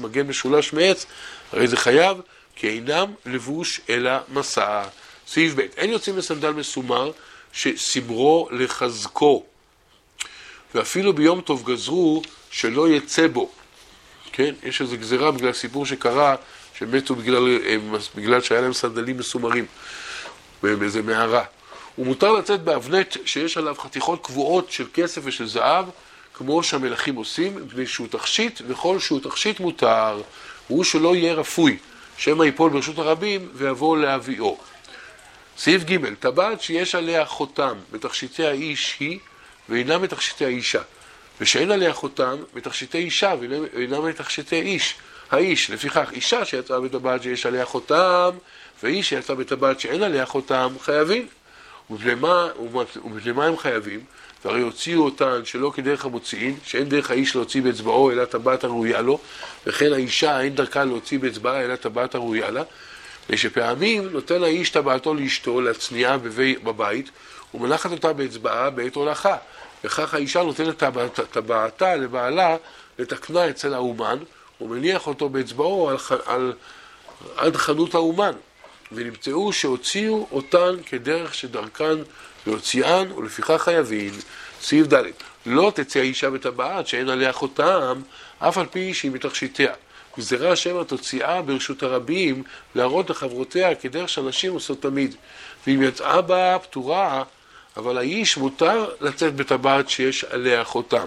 מגן משולש מעץ, הרי זה חייב, כי אינם לבוש אלא מסע. סעיף ב' אין יוצאים מסנדל מסומר שסמרו לחזקו, ואפילו ביום טוב גזרו שלא יצא בו. כן? יש איזו גזירה בגלל סיפור שקרה, שמתו בגלל שהיה להם סנדלים מסומרים באיזה מערה. ומותר לצאת באבנט שיש עליו חתיכות קבועות של כסף ושל זהב, כמו שהמלכים עושים, מפני שהוא תכשיט, וכל שהוא תכשיט מותר, הוא שלא יהיה רפוי, שמא ייפול ברשות הרבים ויבוא להביאו. סעיף ג' טבעת שיש עליה חותם בתכשיטי האיש היא, ואינה בתכשיטי האישה, ושאין עליה חותם בתכשיטי אישה ואינה בתכשיטי איש. האיש, לפיכך אישה שיצאה בטבעת שיש עליה חותם, ואיש שיצא בטבעת שאין עליה חותם, חייבים. ובפני מה הם חייבים? והרי הוציאו אותן שלא כדרך המוציאים, שאין דרך האיש להוציא באצבעו אלא טבעת הראויה לו, וכן האישה אין דרכה להוציא באצבעה אלא טבעת הראויה לה, ושפעמים נותן האיש טבעתו לאשתו להצניעה בבית, ומנחת אותה באצבעה בעת הולכה, וכך האישה נותנת טבעתה לבעלה לתקנה אצל האומן, ומניח אותו באצבעו עד חנות האומן. ונמצאו שהוציאו אותן כדרך שדרכן להוציאן, ולפיכך חייבים. סעיף ד' לא תצא האישה בטבעת שאין עליה חותם, אף על פי שהיא מתכשיטיה. גזירה שמא תוציאה ברשות הרבים להראות לחברותיה כדרך שאנשים עושות תמיד. ואם יצאה בה פטורה, אבל האיש מותר לצאת בטבעת שיש עליה חותם,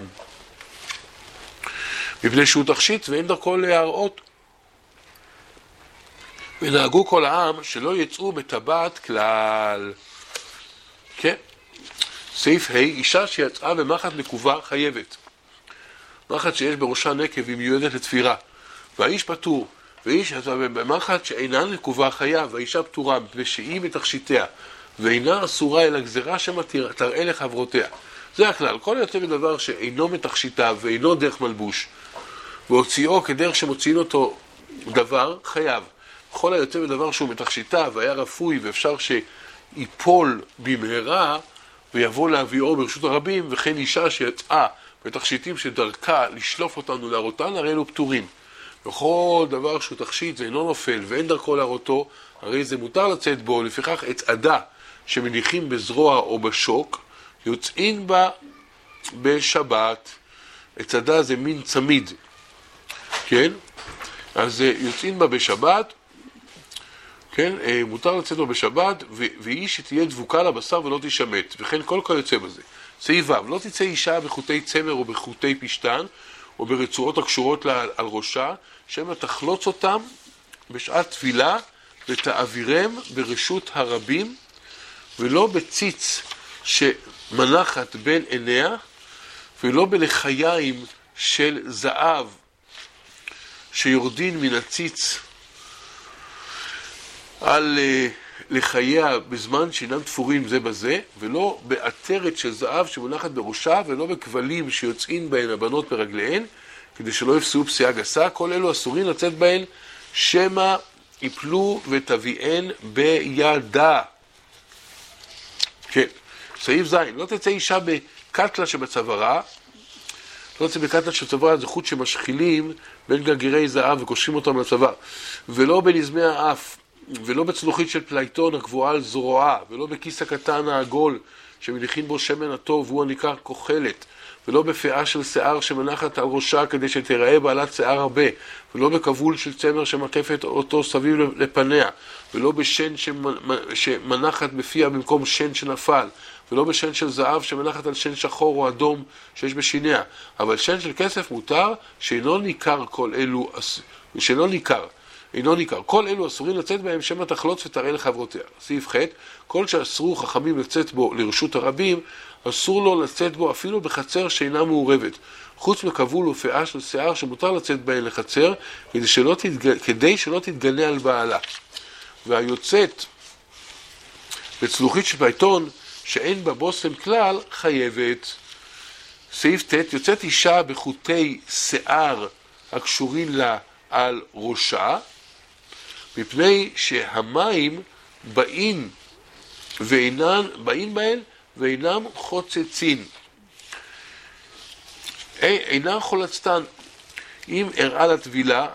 מפני שהוא תכשיט ואין דרכו להראות. ונהגו כל העם שלא יצאו בטבעת כלל. כן. סעיף ה' אישה שיצאה במחט נקובה חייבת. מחט שיש בראשה נקב היא מיועדת לתפירה. והאיש פטור. ואיש יצא במחט שאינה נקובה חייב, והאישה פטורה מפני שהיא מתכשיטיה, ואינה אסורה אלא גזירה שמא תראה לחברותיה. זה הכלל. כל היוצא בדבר שאינו מתכשיטה ואינו דרך מלבוש, והוציאו כדרך שמוציאים אותו דבר, חייב. כל היוצא בדבר שהוא מתכשיטה והיה רפוי ואפשר שיפול במהרה ויבוא להביאו ברשות הרבים, וכן אישה שיצאה בתכשיטים שדרכה לשלוף אותנו להראותן, הרי אלו פטורים. וכל דבר שהוא תכשיט ואינו נופל ואין דרכו להראותו, הרי זה מותר לצאת בו. לפיכך הצעדה שמניחים בזרוע או בשוק יוצאים בה בשבת. הצעדה זה מין צמיד, כן? אז יוצאים בה בשבת, כן? מותר לצאת בו בשבת, והיא שתהיה דבוקה לבשר ולא תשמט, וכן כל יוצא בזה. סעיף ו' לא תצא אישה בחוטי צמר או בחוטי פשטן או ברצועות הקשורות לה על ראשה, שמא תחלוץ אותם בשעת תפילה ותעבירם ברשות הרבים, ולא בציץ שמנחת בין עיניה, ולא בלחיים של זהב שיורדין מן הציץ על לחייה בזמן שאינם תפורים זה בזה, ולא בעטרת של זהב שמונחת בראשה, ולא בכבלים שיוצאים בהן הבנות ברגליהן, כדי שלא יפסעו פסיעה גסה. כל אלו אסורים לצאת בהן, שמא יפלו ותביאן בידה. כן. סעיף ז' לא תצא אישה בקטלה שבצווארה. לא תצא בקטלה שבצווארה, זה חוט שמשחילים בין גרגירי זהב וקושרים אותם לצוואר. ולא בנזמי האף, ולא בצלוחית של פלייטון הקבועה על זרועה, ולא בכיס הקטן העגול שמניחים בו שמן הטוב והוא הניכר כוחלת, ולא בפאה של שיער שמנחת על ראשה כדי שתראה בעלת שיער הרבה, ולא בכבול של צמר שמקפת אותו סביב לפניה, ולא בשן שמנחת בפיה במקום שן שנפל, ולא בשן של זהב שמנחת על שן שחור או אדום שיש בשיניה. אבל שן של כסף מותר, שאינו ניכר כל אלו, אינו ניכר. כל אלו אסורים לצאת בהם שמא תחלוץ ותראה לחברותיה. סעיף ח' כל שאסרו חכמים לצאת בו לרשות הרבים, אסור לו לצאת בו אפילו בחצר שאינה מעורבת, חוץ מכבול ופאה של שיער שמותר לצאת בהן לחצר, כדי שלא תתגלה על בעלה. והיוצאת בצלוחית של פייטון שאין בה בושם כלל, חייבת. סעיף ט' יוצאת אישה בחוטי שיער הקשורים לה על ראשה, מפני שהמים באים בהן ואינם חוצצין. אינם חולצתן. אם הראה לטבילה,